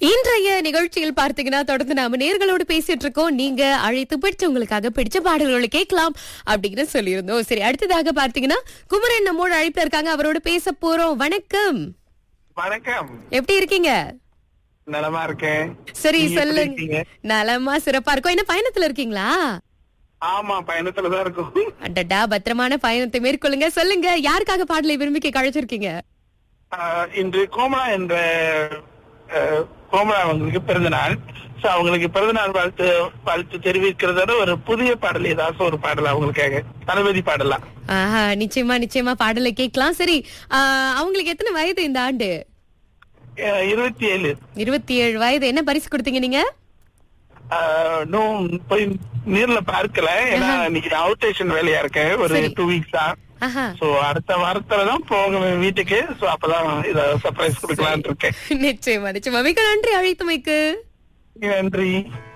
இன்றைய நிகழ்ச்சியில் பார்த்தீங்கன்னா தொடர்ந்து நாம நேர்களோடு பேசிட்டு இருக்கோம். நீங்க அழைத்து பிடிச்ச உங்களுக்காக பிடிச்ச பாடல்களை கேட்கலாம் அப்படின்னு சொல்லியிருந்தோம். சரி, அடுத்ததாக பார்த்தீங்கன்னா குமரன் நம்மோட அழைப்புல இருக்காங்க. அவரோட பேச போறோம். வணக்கம். வணக்கம். எப்படி இருக்கீங்க? நலமா இருக்கேன். சரி, நீங்க எப்படி சொல்லுங்க. இருக்கீங்க? நலமா சிறப்பா இருக்கும். என்ன பயணத்துல இருக்கீங்களா? ஆமா, பயணத்துலதான் இருக்கும். அடடா, பத்திரமான பயணத்தை மேற்கொள்ளுங்க. சொல்லுங்க, யாருக்காக பாடலை விரும்பி கழிச்சிருக்கீங்க? இன்று கோமலா என்ற கோமலா அவங்களுக்கு பிறந்த நாள். சோ அவங்களுக்கு பிறந்த நாள் வாழ்த்து தெரிவிக்கிறதோட ஒரு புதிய பாடல், ஏதாச்சும் ஒரு பாடல் அவங்களுக்காக, தளபதி பாடலாம். ஆஹா, நிச்சயமா நிச்சயமா பாடலை கேட்கலாம். சரி, அவங்களுக்கு எத்தனை வயது இந்த ஆண்டு? 27. 27 வயது. என்ன பரிசு கொடுத்தீங்க நீங்க? போய் நேர்ல பார்க்கல, ஏன்னா இன்னைக்கு அவுட் ஸ்டேஷன் வேலையா இருக்கேன். ஒரு 2 வீக்ஸ் தான். சோ அடுத்த வாரத்துலதான் போவேன் வீட்டுக்கு. சோ அப்பதான் இத சர்ப்ரைஸ் கொடுக்கலான்னு இருக்கேன். நிச்சயமா நிச்சயமா. மிக நன்றி அழைத்தமைக்கு. நன்றி.